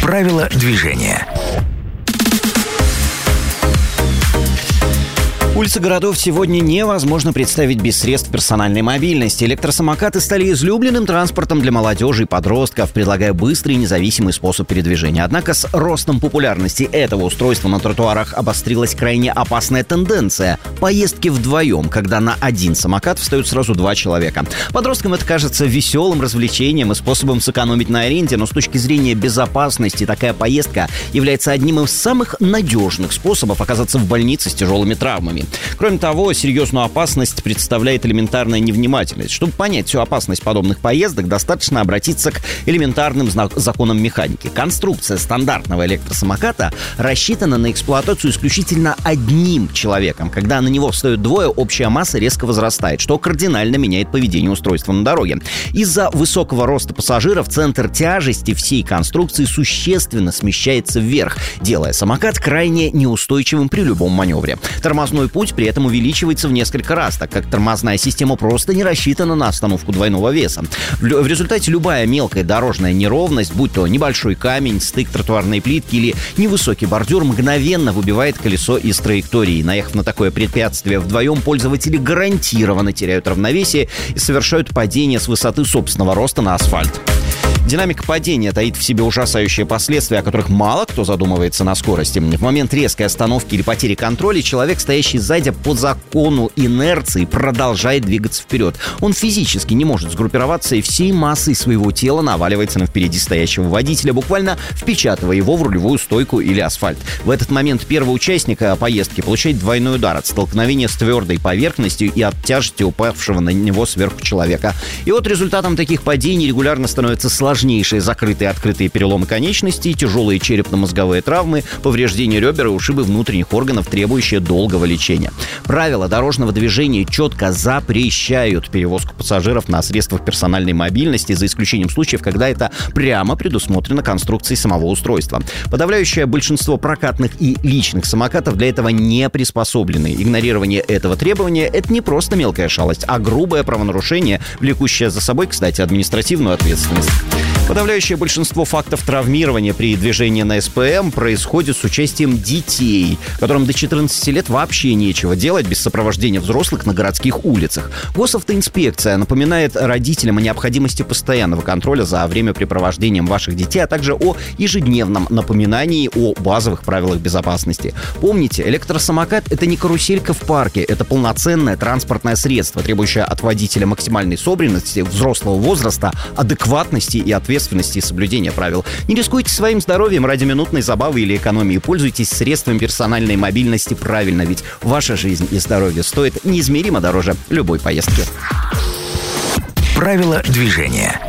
Правила движения. Улицы городов сегодня невозможно представить без средств персональной мобильности. Электросамокаты стали излюбленным транспортом для молодежи и подростков, предлагая быстрый и независимый способ передвижения. Однако с ростом популярности этого устройства на тротуарах обострилась крайне опасная тенденция – поездки вдвоем, когда на один самокат встают сразу два человека. Подросткам это кажется веселым развлечением и способом сэкономить на аренде, но с точки зрения безопасности такая поездка является одним из самых надежных способов оказаться в больнице с тяжелыми травмами. Кроме того, серьезную опасность представляет элементарная невнимательность. Чтобы понять всю опасность подобных поездок, достаточно обратиться к элементарным законам механики. Конструкция стандартного электросамоката рассчитана на эксплуатацию исключительно одним человеком. Когда на него встают двое, общая масса резко возрастает, что кардинально меняет поведение устройства на дороге. Из-за высокого роста пассажиров центр тяжести всей конструкции существенно смещается вверх, делая самокат крайне неустойчивым при любом маневре. Тормозной путь при этом увеличивается в несколько раз, так как тормозная система просто не рассчитана на остановку двойного веса. В результате любая мелкая дорожная неровность, будь то небольшой камень, стык тротуарной плитки или невысокий бордюр, мгновенно выбивает колесо из траектории. Наехав на такое препятствие вдвоем, пользователи гарантированно теряют равновесие и совершают падение с высоты собственного роста на асфальт. Динамика падения таит в себе ужасающие последствия, о которых мало кто задумывается на скорости. В момент резкой остановки или потери контроля человек, стоящий сзади, по закону инерции продолжает двигаться вперед. Он физически не может сгруппироваться и всей массой своего тела наваливается на впереди стоящего водителя, буквально впечатывая его в рулевую стойку или асфальт. В этот момент первый участник поездки получает двойной удар от столкновения с твердой поверхностью и от тяжести упавшего на него сверху человека. И вот результатом таких падений регулярно становятся сложнейшие закрытые и открытые переломы конечностей, тяжелые черепно-мозговые травмы, повреждения ребер и ушибы внутренних органов, требующие долгого лечения. Правила дорожного движения четко запрещают перевозку пассажиров на средствах персональной мобильности, за исключением случаев, когда это прямо предусмотрено конструкцией самого устройства. Подавляющее большинство прокатных и личных самокатов для этого не приспособлены. Игнорирование этого требования – это не просто мелкая шалость, а грубое правонарушение, влекущее за собой, кстати, административную ответственность. Подавляющее большинство фактов травмирования при движении на СПМ происходит с участием детей, которым до 14 лет вообще нечего делать без сопровождения взрослых на городских улицах. Госавтоинспекция напоминает родителям о необходимости постоянного контроля за времяпрепровождением ваших детей, а также о ежедневном напоминании о базовых правилах безопасности. Помните, электросамокат — это не каруселька в парке, это полноценное транспортное средство, требующее от водителя максимальной собранности, взрослого возраста, адекватности и ответственности и соблюдения правил. Не рискуйте своим здоровьем ради минутной забавы или экономии. Пользуйтесь средствами персональной мобильности правильно, ведь ваша жизнь и здоровье стоят неизмеримо дороже любой поездки. Правила движения.